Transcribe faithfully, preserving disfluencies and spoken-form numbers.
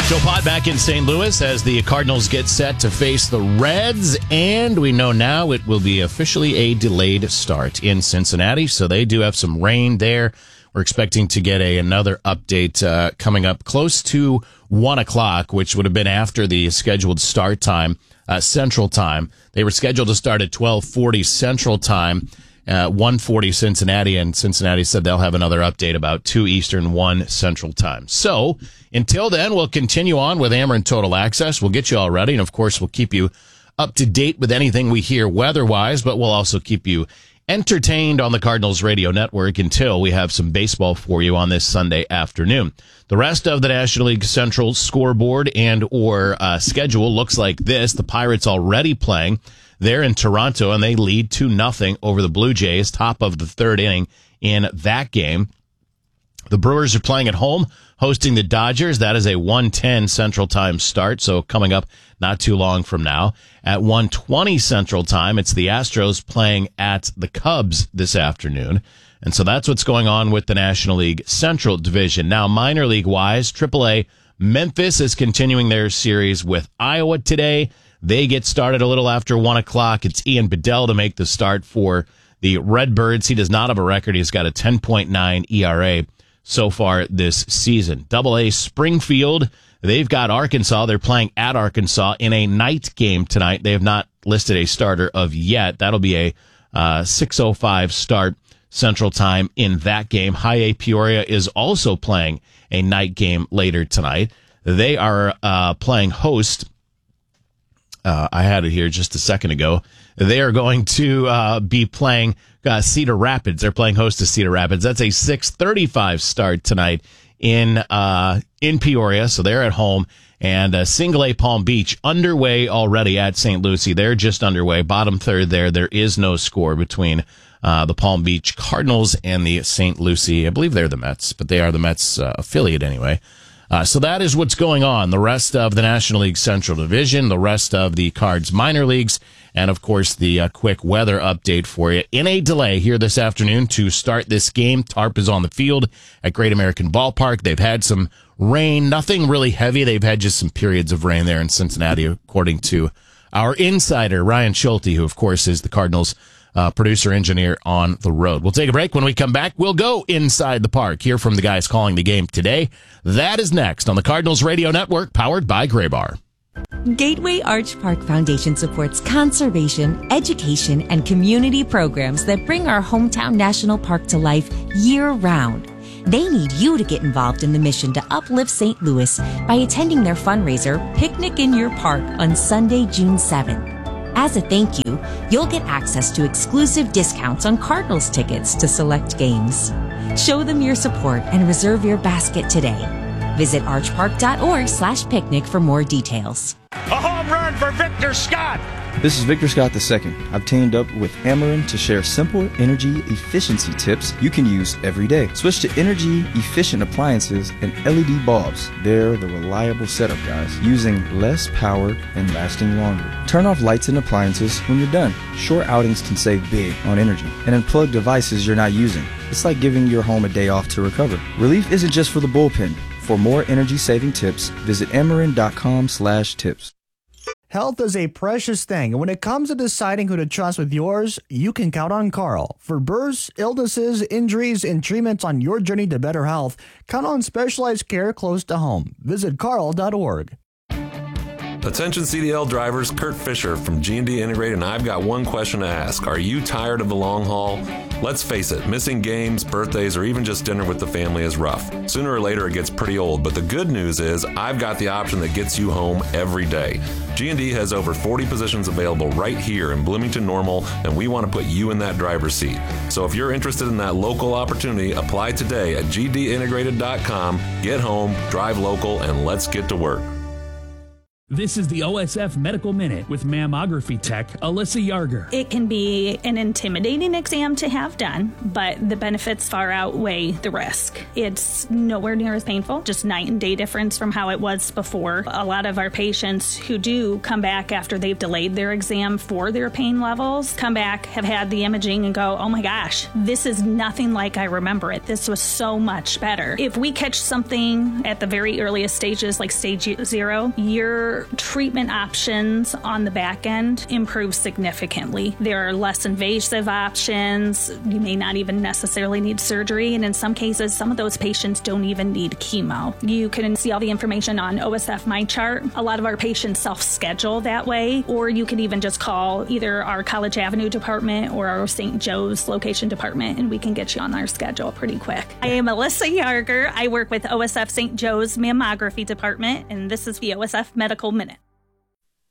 Joe Pod back in Saint Louis as the Cardinals get set to face the Reds, and we know now it will be officially a delayed start in Cincinnati, so they do have some rain there. We're expecting to get a another update uh, coming up close to one o'clock, which would have been after the scheduled start time, uh, Central Time. They were scheduled to start at twelve forty Central Time, uh, one forty Cincinnati, and Cincinnati said they'll have another update about two Eastern, one Central Time. So until then, we'll continue on with Ameren Total Access. We'll get you all ready, and of course, we'll keep you up to date with anything we hear weather-wise, but we'll also keep you entertained on the Cardinals radio network until we have some baseball for you on this Sunday afternoon. The rest of the National League Central scoreboard and or uh, schedule looks like this. The Pirates already playing. They're in Toronto, and they lead two nothing over the Blue Jays, top of the third inning in that game. The Brewers are playing at home, hosting the Dodgers. That is a one ten Central Time start, so coming up not too long from now. At one twenty Central Time, it's the Astros playing at the Cubs this afternoon. And so that's what's going on with the National League Central Division. Now, minor league-wise, triple A, Memphis is continuing their series with Iowa today. They get started a little after one o'clock. It's Ian Bedell to make the start for the Redbirds. He does not have a record. He's got a ten point nine E R A so far this season. Double A Springfield, they've got Arkansas. They're playing at Arkansas in a night game tonight. They have not listed a starter of yet. That'll be a uh, six oh five start Central Time in that game. High A Peoria is also playing a night game later tonight. They are uh, playing host. Uh, I had it here just a second ago. They are going to uh, be playing uh, Cedar Rapids. They're playing host to Cedar Rapids. That's a six thirty-five start tonight in uh, in Peoria, so they're at home. And uh, Single A Palm Beach underway already at Saint Lucie. They're just underway. Bottom third there. There is no score between uh, the Palm Beach Cardinals and the Saint Lucie. I believe they're the Mets, but they are the Mets uh, affiliate anyway. Uh, so that is what's going on. The rest of the National League Central Division, the rest of the Cards minor leagues, and of course the uh, quick weather update for you. In a delay here this afternoon to start this game, Tarp is on the field at Great American Ballpark. They've had some rain, nothing really heavy. They've had just some periods of rain there in Cincinnati, according to our insider, Ryan Schulte, who of course is the Cardinals Uh, producer engineer on the road. We'll take a break. When we come back, we'll go inside the park, hear from the guys calling the game today. That is next on the Cardinals Radio Network, powered by Graybar. Gateway Arch Park Foundation supports conservation, education, and community programs that bring our hometown national park to life year-round. They need you to get involved in the mission to uplift Saint Louis by attending their fundraiser, Picnic in Your Park, on Sunday, June seventh. As a thank you, you'll get access to exclusive discounts on Cardinals tickets to select games. Show them your support and reserve your basket today. Visit archpark.org slash picnic for more details. A home run for Victor Scott! This is Victor Scott the second. I've teamed up with Ameren to share simple energy efficiency tips you can use every day. Switch to energy-efficient appliances and L E D bulbs. They're the reliable setup, guys, using less power and lasting longer. Turn off lights and appliances when you're done. Short outings can save big on energy. And unplug devices you're not using. It's like giving your home a day off to recover. Relief isn't just for the bullpen. For more energy-saving tips, visit ameren.com slash tips. Health is a precious thing, and when it comes to deciding who to trust with yours, you can count on Carl. For births, illnesses, injuries, and treatments on your journey to better health, count on specialized care close to home. Visit carl dot org. Attention C D L drivers, Kurt Fisher from G and D Integrated, and I've got one question to ask. Are you tired of the long haul? Let's face it, missing games, birthdays, or even just dinner with the family is rough. Sooner or later it gets pretty old, but the good news is I've got the option that gets you home every day. G and D has over forty positions available right here in Bloomington Normal, and we want to put you in that driver's seat. So if you're interested in that local opportunity, apply today at g d integrated dot com. Get home, drive local, and let's get to work. This is the O S F Medical Minute with mammography tech Alyssa Yarger. It can be an intimidating exam to have done, but the benefits far outweigh the risk. It's nowhere near as painful, just night and day difference from how it was before. A lot of our patients who do come back after they've delayed their exam for their pain levels, come back, have had the imaging and go, oh my gosh, this is nothing like I remember it. This was so much better. If we catch something at the very earliest stages, like stage zero, you're treatment options on the back end improve significantly. There are less invasive options. You may not even necessarily need surgery. And in some cases, some of those patients don't even need chemo. You can see all the information on O S F MyChart. A lot of our patients self-schedule that way, or you can even just call either our College Avenue department or our Saint Joe's location department, and we can get you on our schedule pretty quick. I am Alyssa Yarger. I work with O S F Saint Joe's mammography department, and this is the O S F Medical Minute.